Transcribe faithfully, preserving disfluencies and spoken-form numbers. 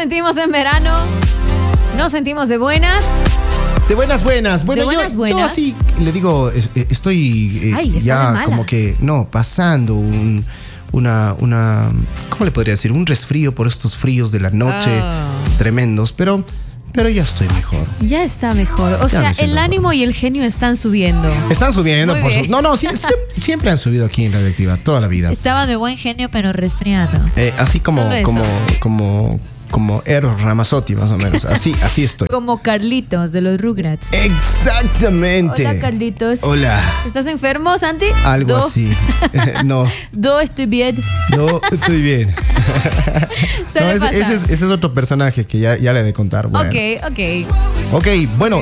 sentimos en verano. Nos sentimos de buenas. De buenas, buenas. Bueno, de buenas, yo, buenas. yo así le digo, es- estoy eh, Ay, está de ya malas. como que, no, pasando un, una, una, ¿cómo le podría decir? Un resfrío por estos fríos de la noche Ah. tremendos, pero, pero ya estoy mejor. Ya está mejor. O Ya sea, me siento el ánimo y el genio están subiendo. Están subiendo, Muy por bien. su- No, no, sie- sie- siempre han subido aquí en Radioactiva, toda la vida. Estaba de buen genio, pero resfriado. Eh, así como, Solo eso. como, como, como Eros Ramazzotti, más o menos. Así, así estoy. Como Carlitos de los Rugrats. Exactamente. Hola, Carlitos. Hola. ¿Estás enfermo, Santi? Algo Do. así. no, Do, estoy bien. no, estoy bien. Suele No, ese, pasar. ese es, ese es otro personaje que ya, ya le he de contar. Bueno. Ok, ok. Ok, bueno,